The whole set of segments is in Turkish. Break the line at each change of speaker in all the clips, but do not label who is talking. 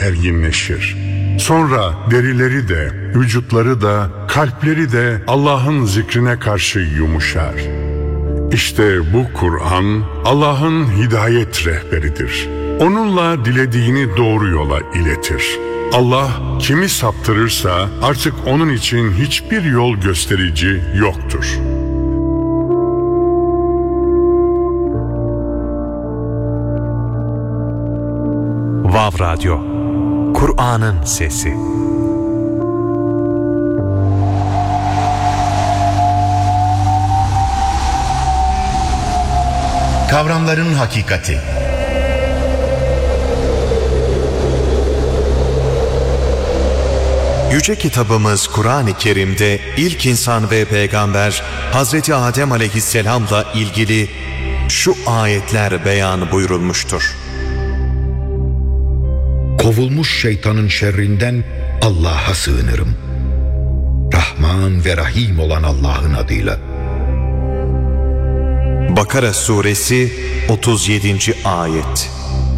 erginleşir. Sonra derileri de, vücutları da, kalpleri de Allah'ın zikrine karşı yumuşar. İşte bu Kur'an Allah'ın hidayet rehberidir. Onunla dilediğini doğru yola iletir. Allah kimi saptırırsa artık onun için hiçbir yol gösterici yoktur.
Vav Radyo, Kur'an'ın sesi.
Kavramların hakikati.
Yüce kitabımız Kur'an-ı Kerim'de ilk insan ve peygamber Hazreti Adem aleyhisselamla ilgili şu ayetler beyan buyurulmuştur.
Kovulmuş şeytanın şerrinden Allah'a sığınırım. Rahman ve Rahim olan Allah'ın adıyla.
Bakara suresi 37. ayet.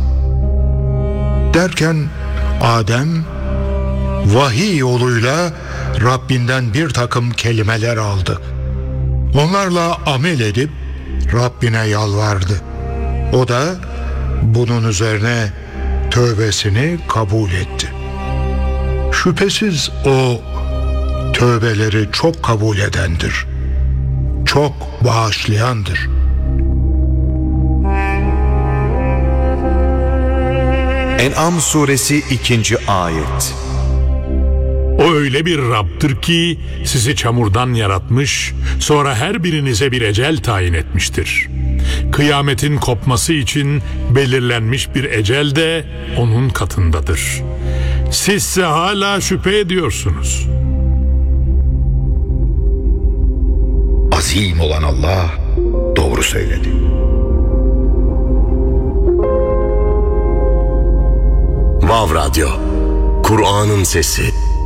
Derken Adem vahiy yoluyla Rabbinden bir takım kelimeler aldı. Onlarla amel edip Rabbine yalvardı. O da bunun üzerine tövbesini kabul etti. Şüphesiz o tövbeleri çok kabul edendir. Çok bağışlayandır.
En'am suresi 2. ayet.
O öyle bir Rab'dır ki sizi çamurdan yaratmış, sonra her birinize bir ecel tayin etmiştir. Kıyametin kopması için belirlenmiş bir ecel de onun katındadır. Sizse hala şüphe ediyorsunuz.
Azim olan Allah doğru söyledi.
Vav Radyo, Kur'an'ın sesi.